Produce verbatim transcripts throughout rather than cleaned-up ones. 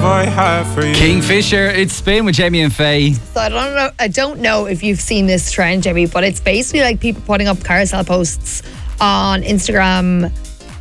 I have for you. Kingfisher, it's Spin with Jamie and Faye. So I don't know. I don't know if you've seen this trend, Jamie, but it's basically like people putting up carousel posts on Instagram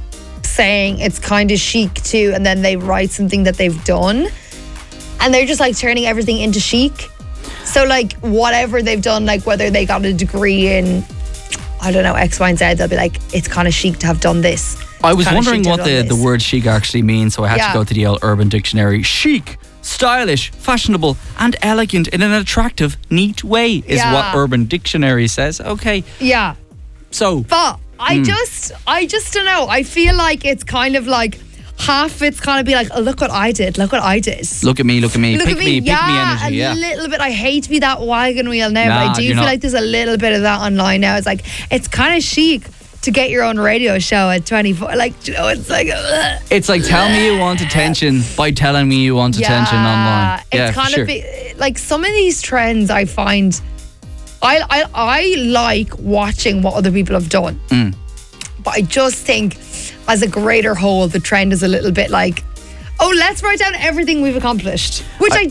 saying it's kind of chic too, and then they write something that they've done, and they're just like turning everything into chic. So like whatever they've done, like whether they got a degree in, I don't know, X, Y, and Z, they'll be like, it's kind of chic to have done this. I was Kinda wondering chic to what have the, done the this. word chic actually means, so I had Yeah. to go to the old Urban Dictionary. Chic, stylish, fashionable, and elegant in an attractive, neat way is Yeah. what Urban Dictionary says. Okay, Yeah. so But I Hmm. just, I just don't know. I feel like it's kind of like half it's kind of be like, oh, look what I did. Look what I did. look at me, look at me, Look pick at me, me, pick yeah, me energy. a Yeah, little bit. I hate to be that wagon wheel now, Nah, but I do you're feel not. like there's a little bit of that online now. It's like, it's kind of chic to get your own radio show at twenty-four. Like, you know, it's like, ugh. it's like tell me you want attention by telling me you want attention online. It's Yeah, kind for sure. of be, like some of these trends I find, I, I, I like watching what other people have done. Mm. But I just think as a greater whole, the trend is a little bit like, oh, let's write down everything we've accomplished. Which I,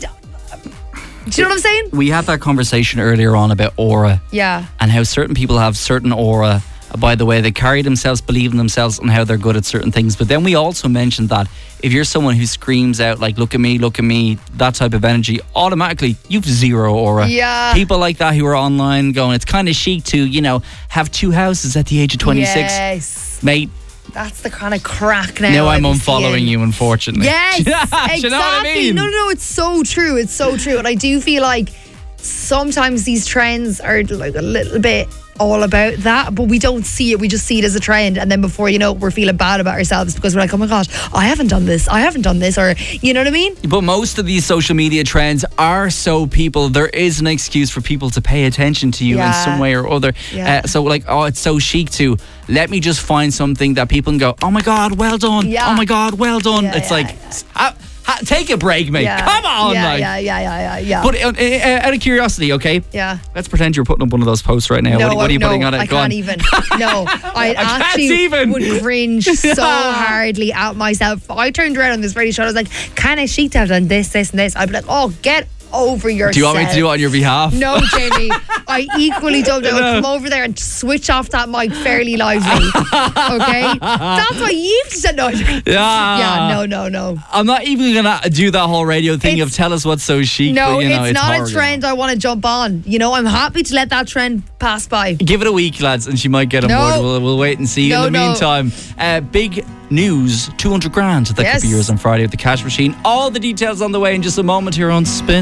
I- do you know what I'm saying? We had that conversation earlier on about aura Yeah. and how certain people have certain aura by the way they carry themselves, believe in themselves, and how they're good at certain things. But then we also mentioned that if you're someone who screams out like, look at me, look at me, that type of energy, automatically you've zero aura. Yeah. People like that who are online going, it's kind of chic to, you know, have two houses at the age of twenty-six. Yes. Mate, That's the kind of crack now. now I'm I'm unfollowing seeing. you, unfortunately. Yes, Do exactly. you know what I mean? No, no, no, it's so true. It's so true. And I do feel like sometimes these trends are like a little bit all about that, but we don't see it. We just see it as a trend. And then before you know it, we're feeling bad about ourselves because we're like, oh my gosh, I haven't done this. I haven't done this. Or, you know what I mean? But most of these social media trends are so people, there is an excuse for people to pay attention to you in Yeah. some way or other. Yeah. Uh, so like, oh, it's so chic to, let me just find something that people can go, oh my God, well done. Yeah. Oh my God, well done. Yeah, it's yeah, like, yeah. ha- ha- take a break, mate. Yeah. Come on. Yeah, like. yeah, yeah, yeah, yeah, yeah. But uh, uh, out of curiosity, okay? yeah. Let's pretend you're putting up one of those posts right now. No, what, what are you no, putting on it? I Go can't on. even. No, I, can't actually even. would cringe so hardly at myself. I turned around on this radio show. I was like, "Can I chic to have done this, this, and this?" I'd be like, "Oh, get over yourself." Do you want me to do it on your behalf? No, Jamie. I equally don't. I would come over there and switch off that mic fairly lively. Okay, that's what you said. No, Yeah. yeah, no, no, no. I'm not even going to do that whole radio thing It's- of tell us what's so chic. No, but, you know, it's, not horrible. a trend I want to jump on. You know, I'm happy to let that trend pass by. Give it a week, lads, and she might get on No. board. We'll, we'll wait and see. No, In the no. meantime, uh, big news, two hundred grand. That Yes. could be yours on Friday with the cash machine. All the details on the way in just a moment here on Spin.